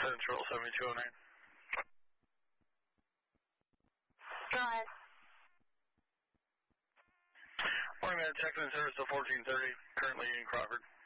Central 7209. Go ahead. Morning, man. Checking in service to 1430, currently in Crawford.